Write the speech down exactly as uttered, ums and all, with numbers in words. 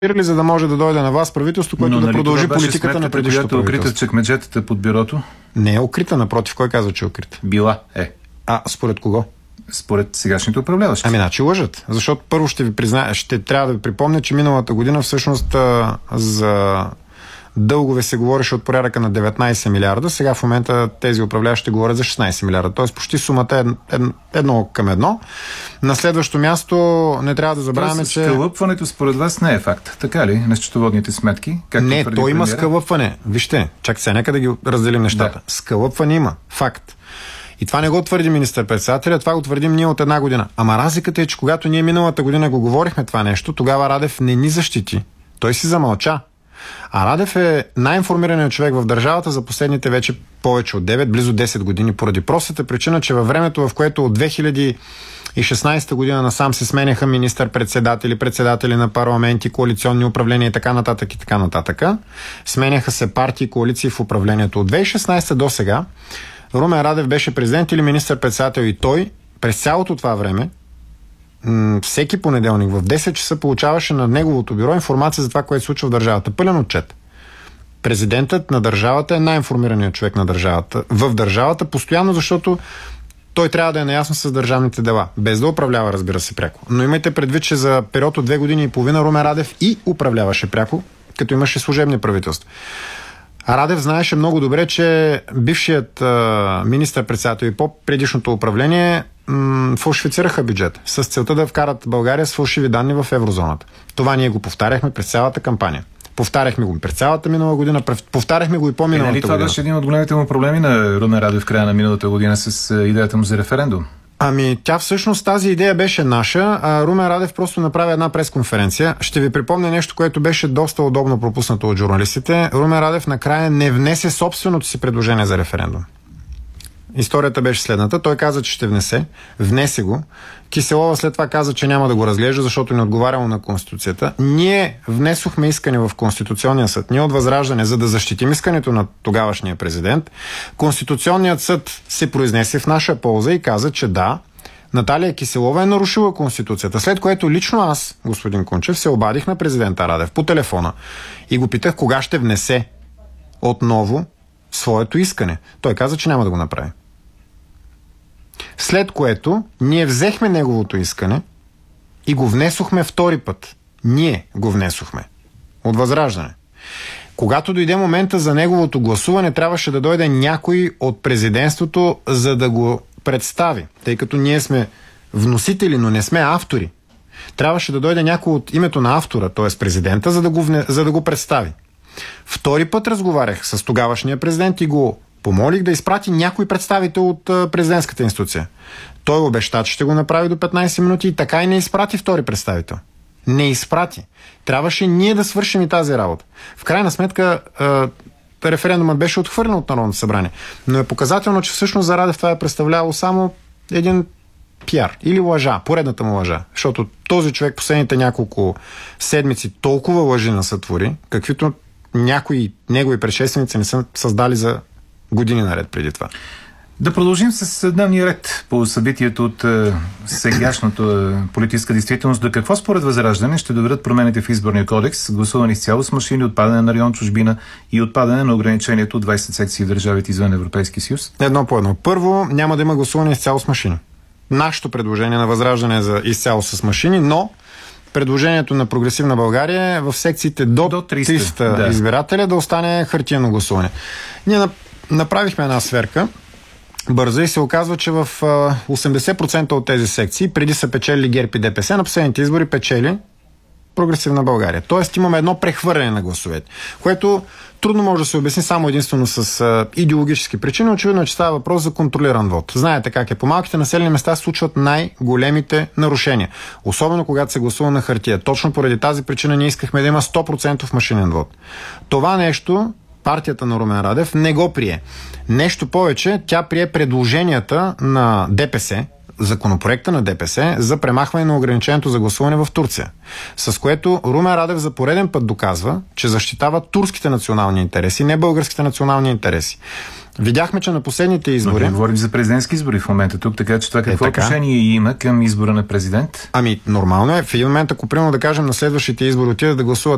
за да може да дойде на власт правителство, което Но, да нали, продължи това политиката на предишното правителство. Която укрита чекмеджетата под бюрото? Не е укрита, напротив. Кой казва, че е укрита? Била е. А според кого? Според сегашните управляващи. Ами, значи лъжат. Защото първо ще ви призная, ще трябва да ви припомня, че миналата година всъщност а, за дългове се говореше от порядъка на деветнайсет милиарда. Сега в момента тези управляващи говорят за шестнайсет милиарда. Тоест почти сумата е едно, едно към едно. На следващо място не трябва да забравяме, че... Скълъпването според вас не е факт. Така ли? На счетоводните сметки? Не, то има скълъпване. Вижте, чакайте сега, нека да ги разделим нещата. Да. Скълъпване има. Факт. И това не го твърди министър-председателя, това го твърдим ние от една година. Ама разликата е, че когато ние миналата година го говорихме това нещо, тогава Радев не ни защити. Той си замълча. А Радев е най-информираният човек в държавата за последните вече повече от девет, близо десет години, поради простата причина, че във времето, в което от две хиляди и шестнайсета година насам се сменяха министър-председатели, председатели на парламенти, коалиционни управления и така нататък и така нататък, сменяха се партии и коалиции в управлението. От две хиляди и шестнайсета до сега Румен Радев беше президент или министър-председател и той през цялото това време всеки понеделник в десет часа получаваше на неговото бюро информация за това, което се случва в държавата. Пълен отчет. Президентът на държавата е най-информираният човек на държавата. В държавата постоянно, защото той трябва да е наясно с държавните дела. Без да управлява, разбира се, пряко. Но имайте предвид, че за период от две години и половина Румен Радев и управляваше пряко, като имаше служебни правителства. А Радев знаеше много добре, че бившият а, министър-председател и по-предишното управление м- фалшифицираха бюджет с целта да вкарат България с фалшиви данни в еврозоната. Това ние го повтаряхме през цялата кампания. Повтаряхме го през цялата минала година, повтаряхме го и по-миналата е, нали, това година. беше един от големите му проблеми на Румен Радев в края на миналата година с идеята му за референдум. Ами, тя всъщност тази идея беше наша, а Румен Радев просто направи една пресконференция. Ще ви припомня нещо, което беше доста удобно пропуснато от журналистите. Румен Радев накрая не внесе собственото си предложение за референдум. Историята беше следната. Той каза, че ще внесе. Внесе го. Киселова след това каза, че няма да го разглежда, защото не отговаряло на Конституцията. Ние внесохме искане в Конституционния съд. Ние от Възраждане, за да защитим искането на тогавашния президент. Конституционният съд се произнесе в наша полза и каза, че да, Наталия Киселова е нарушила Конституцията. След което лично аз, господин Кунчев, се обадих на президента Радев по телефона и го питах кога ще внесе отново своето искане. Той каза, че няма да го направи. След което ние взехме неговото искане и го внесохме втори път. Ние го внесохме. От Възраждане. Когато дойде момента за неговото гласуване, трябваше да дойде някой от президентството, за да го представи. Тъй като ние сме вносители, но не сме автори. Трябваше да дойде някой от името на автора, т.е. президента, за да го, вне, за да го представи. Втори път разговарях с тогавашния президент и го помолих да изпрати някой представител от президентската институция. Той обеща, че ще го направи до петнайсет минути и така и не изпрати втори представител. Не изпрати. Трябваше ние да свършим и тази работа. В крайна сметка референдумът беше отхвърлен от Народното събрание. Но е показателно, че всъщност за Радев това е представлявало само един пиар или лъжа, поредната му лъжа. Защото този човек последните няколко седмици толкова лъжи насътвори, каквито някои негови предшественици не са създали за години наред преди това. Да продължим с дневния ред по събитието от е, сегашната е, политическа действителност. До какво според Възраждане ще доведат промените в изборния кодекс, гласувани изцяло с машини, отпадане на район чужбина и отпадане на ограничението от двайсет секции в държавите извън Европейския съюз? Едно по едно. Първо, няма да има гласуване изцяло с машини. Нашето предложение на Възраждане е за изцяло с машини, но предложението на Прогресивна България е в секциите до, до триста, триста да. избирателя да остане хартиено гласуване. Ние направихме една сверка бърза и се оказва, че в осемдесет процента от тези секции преди са печели ГЕРБ и ДПС, на последните избори печели Прогресивна България. Тоест имаме едно прехвърляне на гласовете, което трудно може да се обясни само единствено с а, идеологически причини. Очевидно е, че става въпрос за контролиран вод. Знаете как е. По малките населени места се случват най-големите нарушения. Особено когато се гласува на хартия. Точно поради тази причина ние искахме да има сто процента машинен вод. Това нещо партията на Румен Радев не го прие. Нещо повече, тя прие предложенията на ДПС, законопроекта на ДПС за премахване на ограничението за гласуване в Турция. С което Румен Радев за пореден път доказва, че защитава турските национални интереси, не българските национални интереси. Видяхме, че на последните избори... Но говорим за президентски избори в момента тук, така че това какво е, отношение има към избора на президент? Ами, нормално е. В един момент, ако примерно да кажем на следващите избори отидат да гласуват